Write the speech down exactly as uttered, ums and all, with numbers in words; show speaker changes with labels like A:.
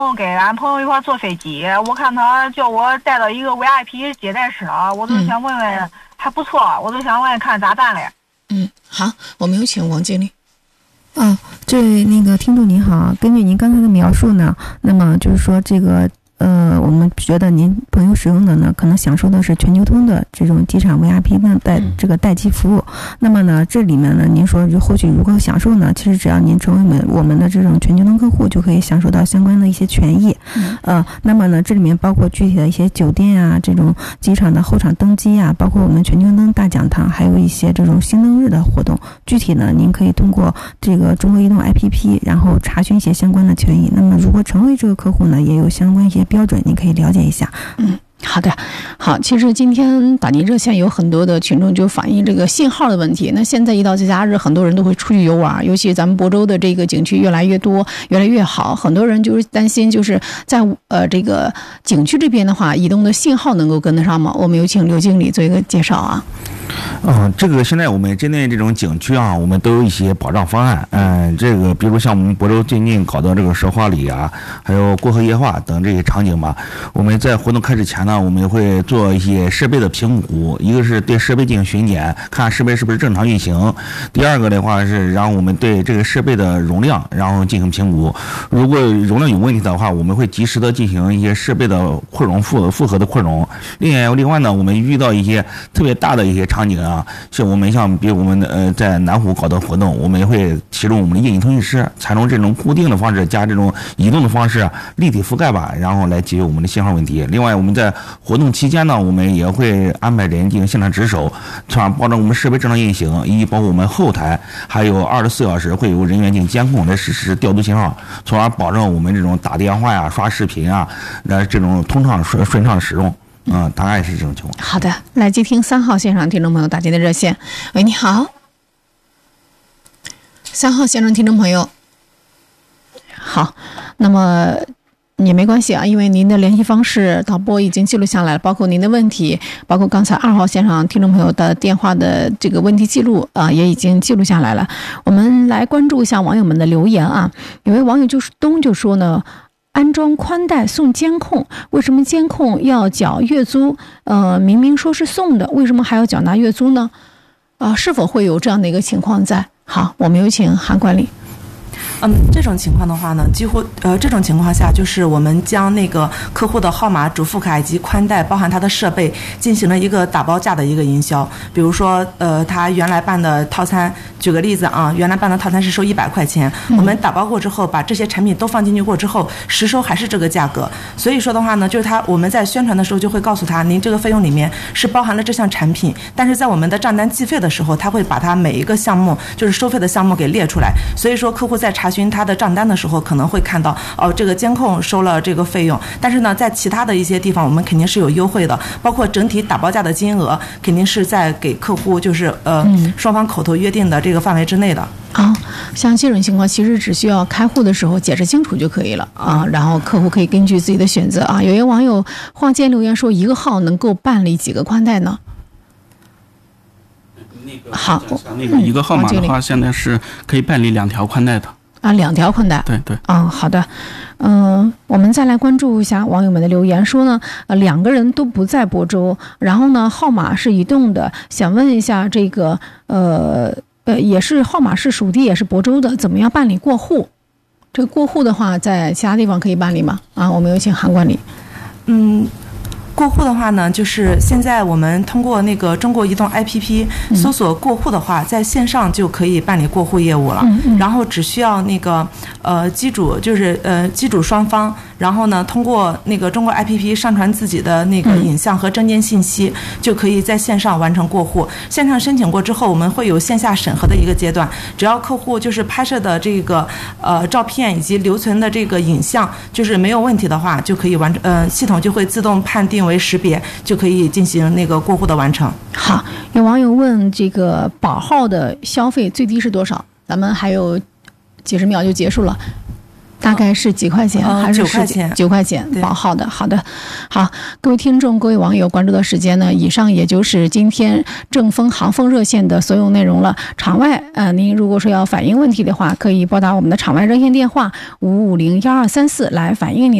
A: 给俺朋友一块坐飞机，我看他叫我带到一个 V I P 接待室啊，我就想问问，嗯、还不错，我就想问看咋办嘞。
B: 嗯，好，我们有请王经理。
C: 啊，这位那个听众您好，根据您刚才的描述呢，那么就是说这个。呃，我们觉得您朋友使用的呢，可能享受的是全球通的这种机场 V I P 的待这个待机服务。那么呢，这里面呢，您说就后续如何享受呢？其实只要您成为我们我们的这种全球通客户，就可以享受到相关的一些权益。呃，那么呢，这里面包括具体的一些酒店啊，这种机场的候场登机啊，包括我们全球通大讲堂，还有一些这种新登日的活动。具体呢，您可以通过这个中国移动 A P P， 然后查询一些相关的权益。那么如果成为这个客户呢，也有相关一些标准，你可以了解一下。
B: 嗯，好的，好。其实今天打进热线有很多的群众就反映这个信号的问题。那现在一到节假日，很多人都会出去游玩，尤其咱们亳州的这个景区越来越多，越来越好。很多人就是担心，就是在呃这个景区这边的话，移动的信号能够跟得上吗？我们有请刘经理做一个介绍啊。
D: 嗯，这个现在我们针对这种景区啊，我们都有一些保障方案。嗯，这个比如像我们亳州最近搞的这个蛇花里啊，还有过河夜话等这些场景吧，我们在活动开始前呢，我们会做一些设备的评估，一个是对设备进行巡检，看设备是不是正常运行；第二个的话是让我们对这个设备的容量，然后进行评估。如果容量有问题的话，我们会及时的进行一些设备的扩容复复合的扩容。另外，另外呢，我们遇到一些特别大的一些场景啊，像我们像比如我们呃在南湖搞的活动，我们也会启动我们的业务通讯师，采用这种固定的方式加这种移动的方式，立体覆盖吧，然后来解决我们的信号问题。另外，我们在活动期间呢，我们也会安排人进行现场值守，从而保证我们设备正常运行，以及包括我们后台还有二十四小时会有人员进行监控来实时调度信号，从而保证我们这种打电话呀、刷视频啊，那这种通畅顺顺畅的使用。嗯，大概是这种情况。
B: 好的，来接听三号线上听众朋友打进的热线。喂，你好，三号线上听众朋友。好，那么也没关系啊，因为您的联系方式导播已经记录下来了，包括您的问题，包括刚才二号线上听众朋友的电话的这个问题记录啊、呃，也已经记录下来了。我们来关注一下网友们的留言啊。有位网友就是东就说呢，安装宽带送监控，为什么监控要缴月租？呃，明明说是送的，为什么还要缴纳月租呢？啊、呃，是否会有这样的一个情况在？好，我们有请韩管理。
E: 嗯，这种情况的话呢，几乎呃这种情况下，就是我们将那个客户的号码、主副卡以及宽带，包含他的设备，进行了一个打包价的一个营销。比如说，呃，他原来办的套餐，举个例子啊，原来办的套餐是收一百块钱，嗯、我们打包过之后，把这些产品都放进去过之后，实收还是这个价格。所以说的话呢，就是他我们在宣传的时候就会告诉他，您这个费用里面是包含了这项产品，但是在我们的账单计费的时候，他会把它每一个项目就是收费的项目给列出来。所以说，客户在查询他的账单的时候，可能会看到哦，这个监控收了这个费用，但是呢，在其他的一些地方，我们肯定是有优惠的，包括整体打包价的金额，肯定是在给客户就是呃、嗯、双方口头约定的这个范围之内的。
B: 啊，像这种情况，其实只需要开户的时候解释清楚就可以了啊，然后客户可以根据自己的选择啊。有些网友花间留言说，一个号能够办理几个宽带呢？好，
F: 那个一个号码的话，现在是可以办理两条宽带的。
B: 啊，两条宽带，
F: 对对，
B: 啊，好的，嗯、呃，我们再来关注一下网友们的留言，说呢，呃，两个人都不在亳州，然后呢，号码是移动的，想问一下这个，呃呃，也是号码是属地，也是亳州的，怎么样办理过户？这个过户的话，在其他地方可以办理吗？啊，我们有请韩管理。
E: 嗯。过户的话呢，就是现在我们通过那个中国移动 A P P 搜索过户的话，在线上就可以办理过户业务了。嗯嗯、然后只需要那个呃机主，就是呃机主双方，然后呢通过那个中国 A P P 上传自己的那个影像和证件信息，嗯、就可以在线上完成过户。线上申请过之后，我们会有线下审核的一个阶段，只要客户就是拍摄的这个呃照片以及留存的这个影像就是没有问题的话，就可以完呃系统就会自动判定为识别，就可以进行那个过户的完成。
B: 好，有网友问这个保号的消费最低是多少？咱们还有几十秒就结束了。 大概是几块钱，
E: 呃、
B: 还是
E: 九块钱？
B: 九块钱。好，好的，好的，好，各位听众、各位网友关注的时间呢，以上也就是今天正风航风热线的所有内容了。场外，呃，您如果说要反映问题的话，可以拨打我们的场外热线电话五五零幺二三四来反映您。